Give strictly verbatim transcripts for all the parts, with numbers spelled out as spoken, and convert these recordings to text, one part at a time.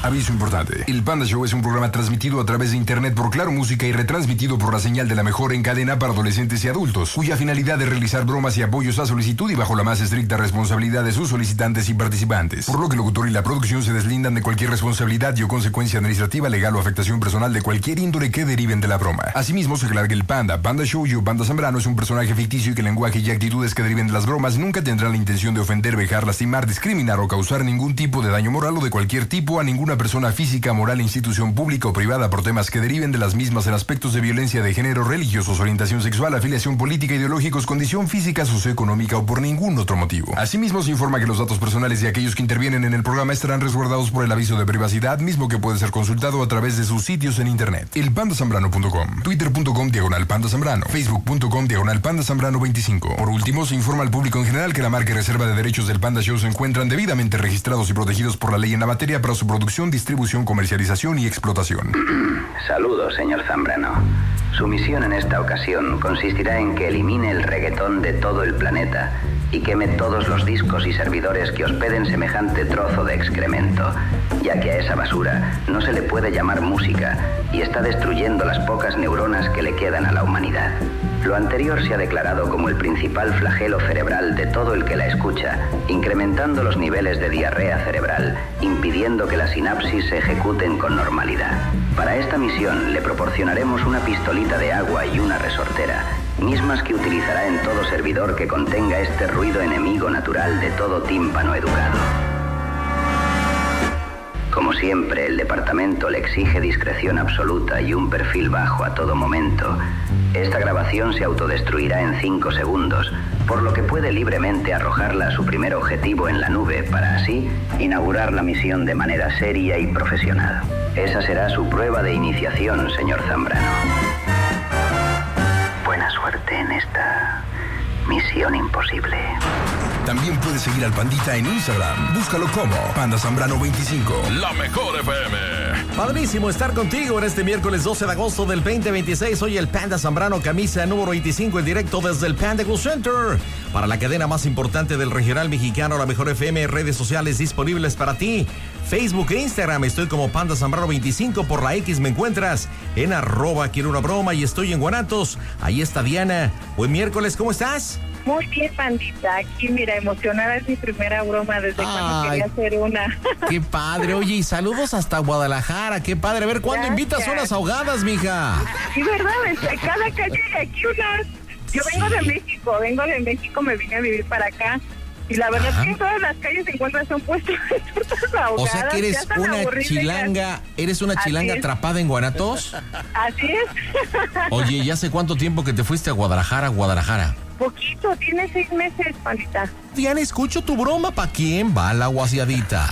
Aviso importante. El Panda Show es un programa transmitido a través de internet por Claro Música y retransmitido por la señal de la mejor en cadena para adolescentes y adultos, cuya finalidad es realizar bromas y apoyos a solicitud y bajo la más estricta responsabilidad de sus solicitantes y participantes. Por lo que el locutor y la producción se deslindan de cualquier responsabilidad y o consecuencia administrativa, legal o afectación personal de cualquier índole que deriven de la broma. Asimismo, se aclara que el Panda, Panda Show y o Panda Zambrano es un personaje ficticio y que el lenguaje y actitudes que deriven de las bromas nunca tendrán la intención de ofender, vejar, lastimar, discriminar o causar ningún tipo de daño moral o de cualquier tipo a ninguna persona física, moral, institución pública o privada por temas que deriven de las mismas en aspectos de violencia de género, religiosos, orientación sexual, afiliación política, ideológicos, condición física, socioeconómica o por ningún otro motivo. Asimismo, se informa que los datos personales de aquellos que intervienen en el programa estarán resguardados por el aviso de privacidad, mismo que puede ser consultado a través de sus sitios en internet. el panda zambrano punto com, twitter punto com diagonal panda zambrano, facebook punto com diagonal panda zambrano veinticinco. Por último, se informa al público en general que la marca y reserva de derechos del Panda Show se encuentran debidamente registrados y protegidos por la ley en la materia para su producción, distribución, comercialización y explotación. Saludos, señor Zambrano. Su misión en esta ocasión consistirá en que elimine el reggaetón de todo el planeta y queme todos los discos y servidores que hospeden semejante trozo de excremento, ya que a esa basura no se le puede llamar música y está destruyendo las pocas neuronas que le quedan a la humanidad. Lo anterior se ha declarado como el principal flagelo cerebral de todo el que la escucha, incrementando los niveles de diarrea cerebral, impidiendo que las sinapsis se ejecuten con normalidad. Para esta misión le proporcionaremos una pistolita de agua y una resortera, mismas que utilizará en todo servidor que contenga este ruido enemigo natural de todo tímpano educado. Como siempre, el departamento le exige discreción absoluta y un perfil bajo a todo momento. Esta grabación se autodestruirá en cinco segundos, por lo que puede libremente arrojarla a su primer objetivo en la nube para así inaugurar la misión de manera seria y profesional. Esa será su prueba de iniciación, señor Zambrano. Buena suerte en esta misión imposible. También puedes seguir al Pandita en Instagram. Búscalo como Panda Zambrano veinticinco. La mejor F M. Padrísimo estar contigo en este miércoles doce de agosto del veinte veintiséis. Hoy el Panda Zambrano, camisa número veinticinco en directo desde el Panda Go Center. Para la cadena más importante del regional mexicano, la mejor F M, redes sociales disponibles para ti. Facebook e Instagram, estoy como Panda Zambrano veinticinco. Por la X me encuentras en arroba quiero una broma y estoy en Guanatos. Ahí está Diana. Buen miércoles, ¿cómo estás? Muy bien, Pandita. Aquí, mira, emocionada, es mi primera broma desde Ay, cuando quería hacer una. Qué padre. Oye, y saludos hasta Guadalajara. Qué padre. A ver, ¿cuándo Gracias. invitas unas ahogadas, mija? Sí, ¿verdad? En cada calle hay aquí unas. Yo vengo sí. de México, vengo de México, me vine a vivir para acá. Y la verdad Ajá. es que en todas las calles se encuentran son puestos de tortas ahogadas. O sea que eres una chilanga, ¿eres una chilanga atrapada en Guanatos? Así es. Oye, ¿ya hace cuánto tiempo que te fuiste a Guadalajara, Guadalajara? Poquito, tiene seis meses, Pandita. Diana, escucho tu broma. ¿Para quién va la guasiadita?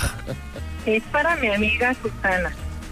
Es para mi amiga Susana.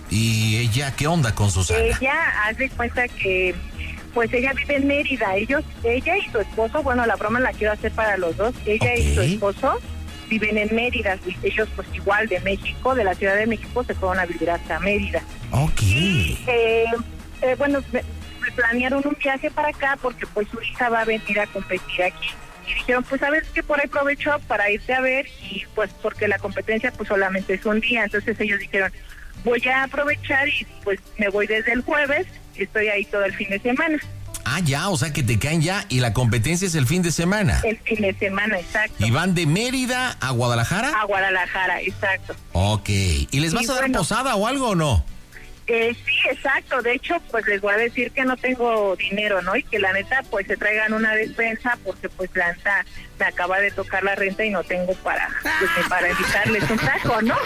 ¿Y ella qué onda con Susana? Ella hace cuenta que, pues ella vive en Mérida. Ellos, ella y su esposo, bueno, la broma la quiero hacer para los dos. Ella okay. y su esposo viven en Mérida. Y ellos, pues igual de México, de la Ciudad de México, se fueron a vivir hasta Mérida. Ok. Y, eh, eh, bueno, planearon un viaje para acá porque pues su hija va a venir a competir aquí y dijeron pues sabes que por ahí aprovecho para irte a ver y pues porque la competencia pues solamente es un día, entonces ellos dijeron voy a aprovechar y pues me voy desde el jueves y estoy ahí todo el fin de semana. Ah, ya, o sea que te caen ya y la competencia es el fin de semana. El fin de semana, exacto. ¿Y van de Mérida a Guadalajara? A Guadalajara, exacto. Ok, ¿y les vas y a dar bueno, posada o algo o no? Eh, sí, exacto. De hecho, pues les voy a decir que no tengo dinero, ¿no? Y que la neta, pues se traigan una despensa porque pues la neta me acaba de tocar la renta y no tengo para, pues, para invitarles un taco, ¿no?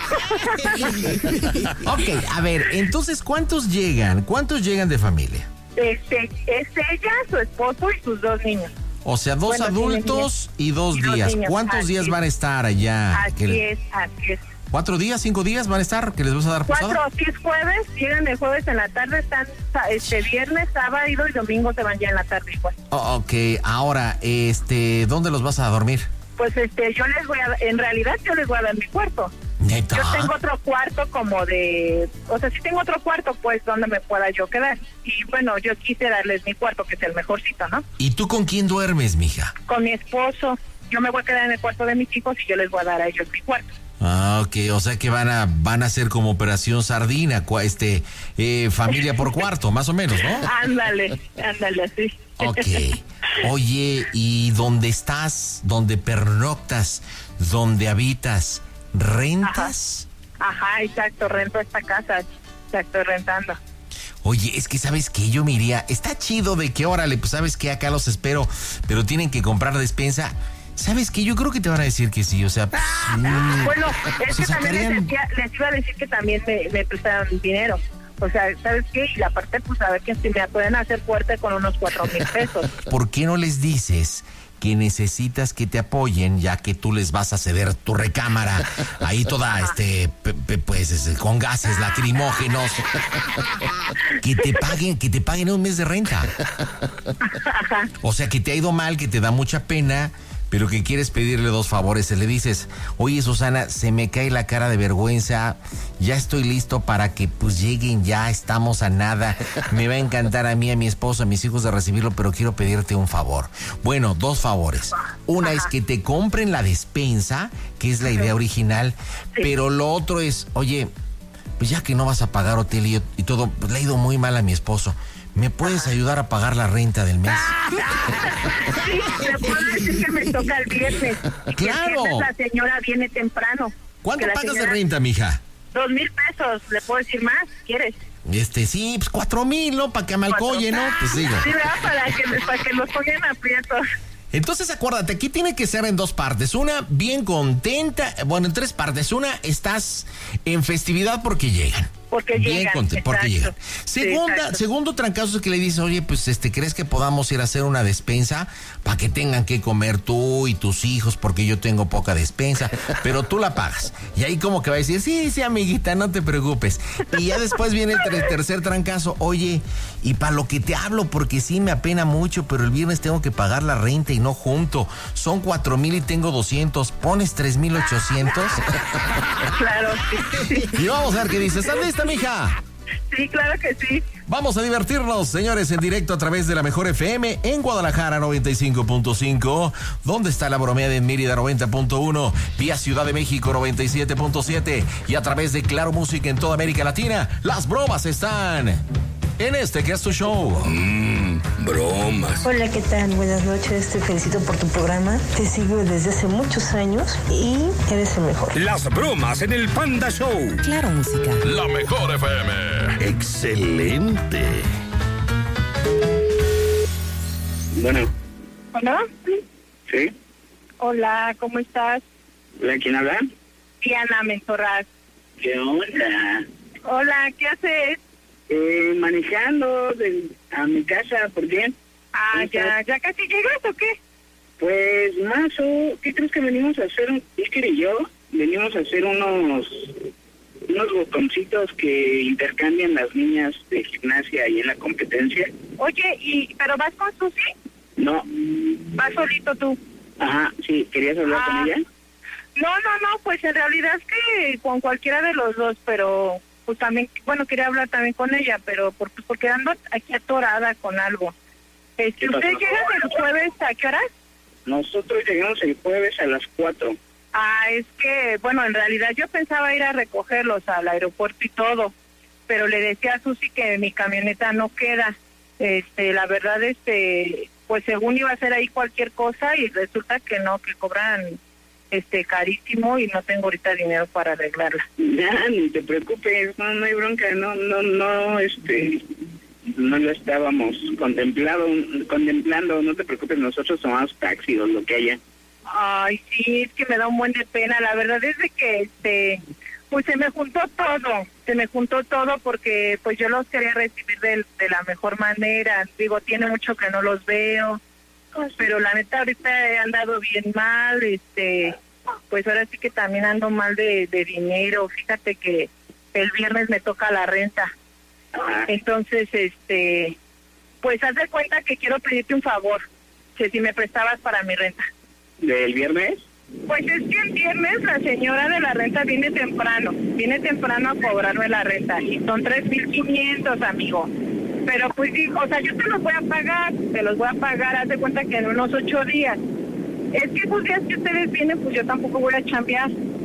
Ok, a ver, entonces, ¿cuántos llegan? ¿Cuántos llegan de familia? Este, es ella, su esposo y sus dos niños. O sea, dos bueno, adultos y dos y días. Dos ¿Cuántos así días es. van a estar allá? Así que... es, así es. ¿Cuatro días, cinco días van a estar? ¿Que les vas a dar posada? Cuatro, si es jueves, llegan el jueves en la tarde, están este viernes, sábado y domingo se van ya en la tarde igual. Oh, ok, ahora, este, ¿dónde los vas a dormir? Pues este, yo les voy a, en realidad yo les voy a dar mi cuarto. ¿Neta? Yo tengo otro cuarto como de, o sea, sí tengo otro cuarto pues donde me pueda yo quedar. Y bueno, yo quise darles mi cuarto, que es el mejorcito, ¿no? ¿Y tú con quién duermes, mija? Con mi esposo. Yo me voy a quedar en el cuarto de mis hijos y yo les voy a dar a ellos mi cuarto. Ah, ok, o sea que van a van a hacer como operación sardina, este eh, familia por cuarto, más o menos, ¿no? Ándale, ándale, así. Ok. Oye, ¿y dónde estás? ¿Dónde pernoctas? ¿Dónde habitas? ¿Rentas? Ajá, Ajá exacto, rento esta casa, la estoy rentando. Oye, es que ¿sabes qué? Yo me iría, está chido de que, órale, pues ¿sabes qué? Acá los espero, pero tienen que comprar despensa. ¿Sabes qué? Yo creo que te van a decir que sí, o sea... Pues, ah, bueno, es que sacarían... también les, decía, les iba a decir que también me, me prestaron dinero. O sea, ¿sabes qué? Y aparte, pues a ver que si me pueden hacer fuerte con unos cuatro mil pesos. ¿Por qué no les dices que necesitas que te apoyen, ya que tú les vas a ceder tu recámara ahí toda, este, pe, pe, pues, con gases lacrimógenos? Que te paguen, que te paguen un mes de renta. O sea, que te ha ido mal, que te da mucha pena, pero que quieres pedirle dos favores. Se le dices, oye, Susana, se me cae la cara de vergüenza, ya estoy listo para que pues lleguen, ya estamos a nada, me va a encantar a mí, a mi esposo, a mis hijos de recibirlo, pero quiero pedirte un favor. Bueno, dos favores. Una es que te compren la despensa, que es la idea original, pero lo otro es, oye, pues ya que no vas a pagar hotel y, y todo, pues le ha ido muy mal a mi esposo, ¿me puedes ayudar a pagar la renta del mes? Sí, le puedo decir que me toca el viernes. ¡Claro! El viernes la señora viene temprano. ¿Cuánto pagas señora... de renta, mija? Dos mil pesos. ¿Le puedo decir más? ¿Quieres? Este, sí, pues cuatro mil, ¿no? Para que me alcoye, ¿no? Pues digo. Sí, ¿verdad? Para que, para que los pongan aprietos. Entonces, acuérdate, aquí tiene que ser en dos partes. Una, bien contenta. Bueno, en tres partes. Una, estás en festividad porque llegan. Porque bien llegan. Contenta, porque llegan. Segunda, sí, segundo trancazo es que le dices, oye, pues, este, ¿crees que podamos ir a hacer una despensa para que tengan que comer tú y tus hijos? Porque yo tengo poca despensa, pero tú la pagas. Y ahí como que va a decir, sí, sí, amiguita, no te preocupes. Y ya después viene el ter- tercer trancazo. Oye, y para lo que te hablo, porque sí me apena mucho, pero el viernes tengo que pagar la renta y no junto. Son cuatro mil y tengo doscientos. ¿Pones tres mil ochocientos? Claro, sí. Y vamos a ver qué dices. ¿Estás lista, mija? Sí, claro que sí. Vamos a divertirnos, señores, en directo a través de la Mejor F M en Guadalajara noventa y cinco punto cinco. ¿Dónde está la bromeada en Mérida noventa punto uno? Vía Ciudad de México noventa y siete punto siete. Y a través de Claro Música en toda América Latina. Las bromas están en este que es tu show. Mmm, bromas. Hola, ¿qué tal? Buenas noches, te felicito por tu programa. Te sigo desde hace muchos años y eres el mejor. Las bromas en el Panda Show. Claro Música. La Mejor F M. Excelente. Bueno. ¿Hola? ¿Sí? Hola, ¿cómo estás? ¿Hola, quién habla? Diana Mentorraz. ¿Qué onda? Hola, ¿qué haces? Eh, manejando de, a mi casa, ¿por qué? Ah, ya, ¿ya casi llegas o qué? Pues, más o, ¿qué crees que venimos a hacer? Iker y yo venimos a hacer unos unos botoncitos que intercambian las niñas de gimnasia y en la competencia. Oye, y ¿pero vas con Susi? No. ¿Vas solito tú? Ajá, sí, ¿querías hablar ah. con ella? No, no, no, pues en realidad es que con cualquiera de los dos, pero pues también, bueno, quería hablar también con ella, pero por, pues porque ando aquí atorada con algo. Este, ¿Ustedes llegan el jueves a qué horas? Nosotros llegamos el jueves a las cuatro. Ah, es que, bueno, en realidad yo pensaba ir a recogerlos al aeropuerto y todo, pero le decía a Susi que mi camioneta no queda. Este, la verdad, este, pues según iba a hacer ahí cualquier cosa y resulta que no, que cobran este carísimo y no tengo ahorita dinero para arreglarla. Ya, ni te preocupes, no, no hay bronca, no, no, no, este, no lo estábamos contemplado, contemplando, no te preocupes, nosotros tomamos taxi o lo que haya. Ay, sí, es que me da un buen de pena, la verdad es de que, este, pues se me juntó todo, se me juntó todo porque pues yo los quería recibir de, de la mejor manera, digo, tiene mucho que no los veo, pero la neta ahorita he andado bien mal, este, pues ahora sí que también ando mal de, de dinero, fíjate que el viernes me toca la renta, entonces, este, pues haz de cuenta que quiero pedirte un favor, que si me prestabas para mi renta. ¿Del viernes? Pues es que el viernes la señora de la renta viene temprano, viene temprano a cobrarme la renta y son tres mil quinientos, amigo. Pero pues digo, o sea, yo te los voy a pagar, te los voy a pagar, haz de cuenta que en unos ocho días. Es que esos días que ustedes vienen, pues yo tampoco voy a chambear.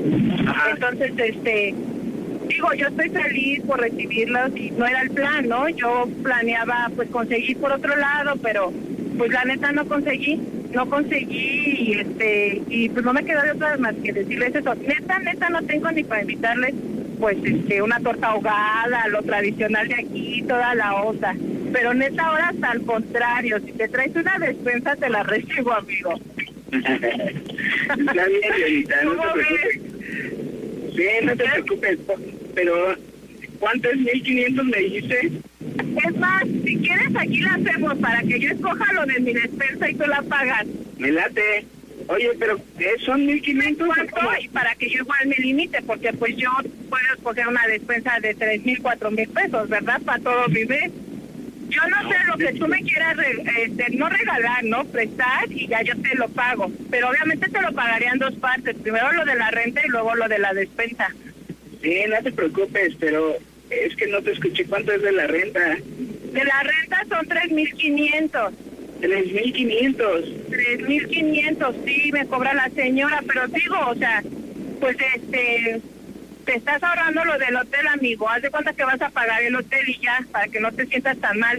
Ajá. Entonces, este, digo, yo estoy feliz por recibirlos y no era el plan, ¿no? Yo planeaba, pues, conseguir por otro lado, pero, pues, la neta no conseguí, no conseguí y, este, y pues no me quedó de otra más que decirles eso. Neta, neta, no tengo ni para invitarles, pues, este, una torta ahogada, lo tradicional de aquí, toda la onda. Pero neta, ahora hasta al contrario, si te traes una despensa, te la recibo, amigo. Está bien, Dianita, no te preocupes. Sí, no te preocupes, pero ¿cuánto es mil quinientos me dijiste? Es más, si quieres aquí la hacemos para que yo escoja lo de mi despensa y tú la pagas. Me late. Oye, pero ¿son mil quinientos? Y para que yo igual me limite, porque pues yo puedo escoger una despensa de tres mil, cuatro mil pesos, ¿verdad? Para todo mi mes. Yo no, no sé lo que tú me quieras, re, este, no regalar, ¿no? Prestar y ya yo te lo pago. Pero obviamente te lo pagaría en dos partes. Primero lo de la renta y luego lo de la despensa. Sí, no te preocupes, pero es que no te escuché cuánto es de la renta. De la renta son tres mil quinientos. tres mil quinientos. tres mil quinientos, sí, me cobra la señora, pero digo, o sea, pues este... te estás ahorrando lo del hotel, amigo. Haz de cuenta que vas a pagar el hotel y ya, para que no te sientas tan mal.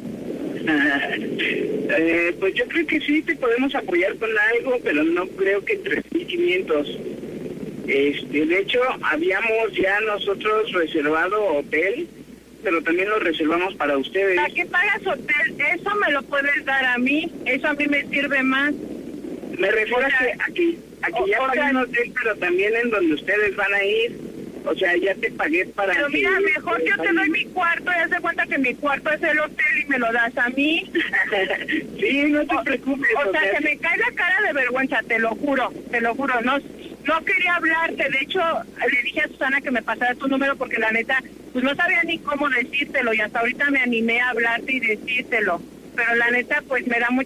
eh, pues yo creo que sí te podemos apoyar con algo, pero no creo que tres mil quinientos. Este, de hecho, habíamos ya nosotros reservado hotel, pero también lo reservamos para ustedes. ¿Para qué pagas hotel? Eso me lo puedes dar a mí. Eso a mí me sirve más. Me refiero o sea, a que aquí, aquí o, ya pagué un hotel, pero también en donde ustedes van a ir. O sea, ya te pagué para... Pero mira, mejor yo te doy mi cuarto y haz de cuenta que mi cuarto es el hotel y me lo das a mí. Sí, no te preocupes. O, o sea, sea, se me cae la cara de vergüenza, te lo juro, te lo juro. No, no quería hablarte, de hecho, le dije a Susana que me pasara tu número porque la neta, pues no sabía ni cómo decírtelo y hasta ahorita me animé a hablarte y decírtelo. Pero la neta, pues me da mucha